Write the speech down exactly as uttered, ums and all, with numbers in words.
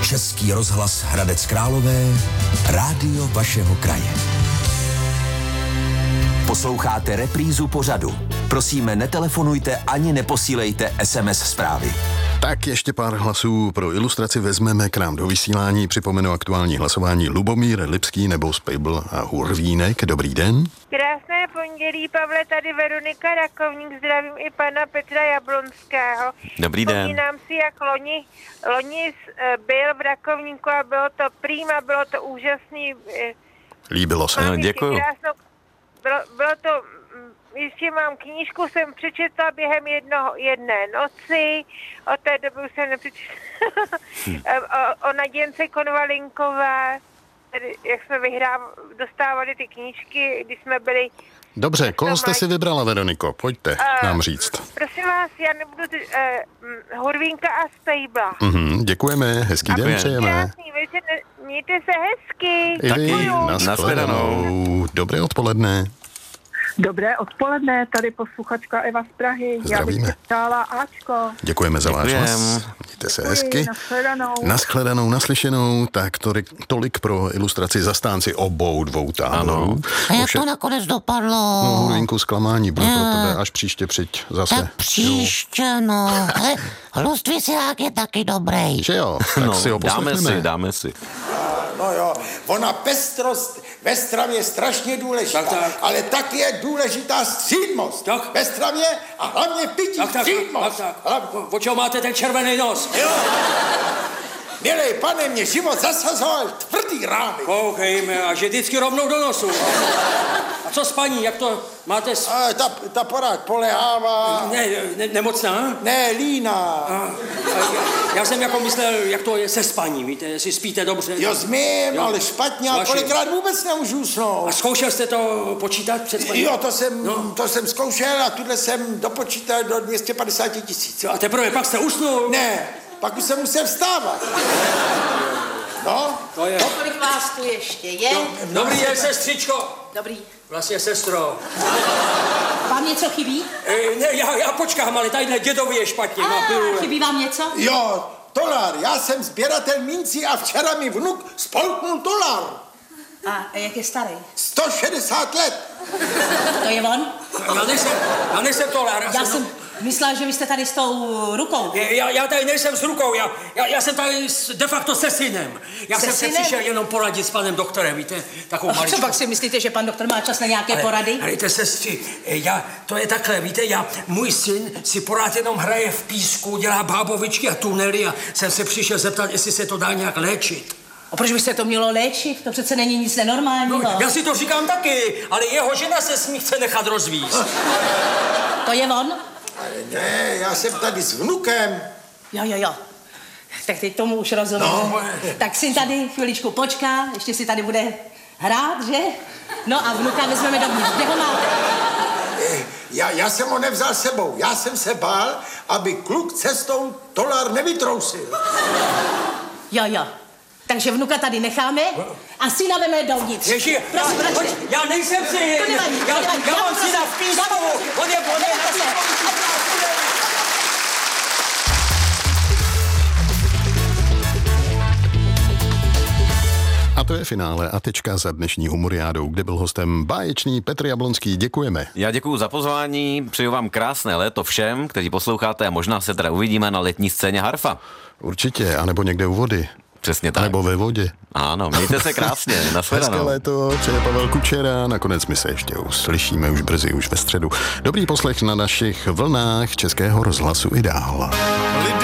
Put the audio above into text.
Český rozhlas Hradec Králové, rádio vašeho kraje. Posloucháte reprízu pořadu. Prosíme, netelefonujte ani neposílejte es em es zprávy. Tak ještě pár hlasů pro ilustraci vezmeme k nám do vysílání. Připomenu aktuální hlasování. Lubomír Lipský nebo Spejbl a Hurvínek. Dobrý den. Krásné pondělí, Pavle, tady Veronika Rakovník, zdravím i pana Petra Jablonského. Dobrý den. Vzpomínám si, jak loni, loni byl v Rakovníku a bylo to prýma, bylo to úžasný. Líbilo se. No, děkuju. Krásnou, bylo, bylo to, ještě mám knížku, jsem přečetla během jednoho, jedné noci, od té doby už jsem nepřečetla, hm. o, o Nadějence Konvalinkové, jak jsme vyhrávali, dostávali ty knížky, když jsme byli... Dobře, koho jste si vybrala, Veroniko? Pojďte uh, nám říct. Prosím vás, já nebudu... Uh, Hurvínka a Spejbla. Mm-hmm, děkujeme, hezký a den přejeme. Krásný večer, mějte se hezky. I vy, nashledanou. Dobré odpoledne. Dobré odpoledne, tady posluchačka Eva z Prahy. Zdravíme. Já bych přála Ačko. Děkujeme za váš hlas. Mějte se hezky. Nashledanou. Nashledanou, naslyšenou. Tak tolik, tolik pro ilustraci zastánci obou dvou táborů. A jak to nakonec dopadlo? No, Hurvínku, zklamání bude pro tebe, až příště přijď zase. Tak příště, no. Ale Hlustvislák je taky dobrý. Že jo? Tak no, si ho dáme si, dáme si. No jo, ona pestrost ve stravě je strašně důležitá, tak, tak. ale tak je důležitá střídmost. Tak. Ve stravě a hlavně v pití Tak, tak, střídmost. tak, tak. Hlavně. O čeho máte ten červený nos? Jo. Milej pane, mě život zasazoval tvrdý rány. Koukejme, a že vždycky rovnou do nosu. A co s paní, jak to máte? S... A, ta, ta porád polehává. Ne, ne, nemocná? Ne, líná. A, a, já, já jsem jako myslel, jak to je se spaní, víte, jestli spíte dobře. Jo, zmím, ale špatně, a kolikrát vůbec nemůžu usnout. A zkoušel jste to počítat před spaní? Jo, to jsem, no. to jsem zkoušel a tuhle jsem dopočítal do dvě stě padesát tisíc. A teprve pak jste usnul? Ne, pak už jsem musel vstávat. No, to je. Kolik vás tu ještě je? No, dobrý den, sestřičko. Dobrý. Vlastně, sestro. Vám něco chybí? E, ne, já, já počkám, ale tadyhle dědovi je špatně. A, chybí vám něco? Jo, tolar, já jsem sběratel mincí a včera mi vnuk spolknul tolar. A jak je starý? sto šedesát let. To je on? Já nejsem, já nejsem tolar. Já, já jsem myslela, že vy jste tady s tou rukou. Já, já tady nejsem s rukou, já, já, já jsem tady s, de facto se synem. Já se jsem se přišel jenom poradit s panem doktorem, víte, takovou a maličkou. co pak si myslíte, že pan doktor má čas na nějaké ale, porady? Ale te sestři, já, to je takhle, víte, já, můj syn si porád jenom hraje v písku, dělá bábovičky a tunely a jsem se přišel zeptat, jestli se to dá nějak léčit. A proč by se to mělo léčit? To přece není nic nenormálního. No, já si to říkám taky, ale jeho žena se s ní chce nechat rozvízt. To je on? Ale ne, já jsem tady s vnukem. Jo, jo, jo. Tak teď tomu už rozumím. No, tak syn tady chviličku počká, ještě si tady bude hrát, že? No a vnuka vezmeme dovnitř. Kde ho máte? Já, já jsem ho nevzal sebou. Já jsem se bál, aby kluk cestou tolar nevytrousil. Jo, jo. Takže vnuka tady necháme a syna veme dovnitř. Ježi, prosím, já, pojď, já nejsem syn. To nevadí, já, to nevadí. Já, já mám syna v písku. On je, on je. A to je finále a tečka za dnešní humoriádou, kde byl hostem báječný Petr Jablonský. Děkujeme. Já děkuju za pozvání, přeju vám krásné léto všem, kteří posloucháte a možná se teda uvidíme na letní scéně Harfa. Určitě, anebo někde u vody. Přesně tak. Nebo ve vodě. Ano, mějte se krásně, nashledanou. Hezké léto, přeje Pavel Kučera, nakonec my se ještě uslyšíme už brzy, už ve středu. Dobrý poslech na našich vlnách Českého rozhlasu i dál.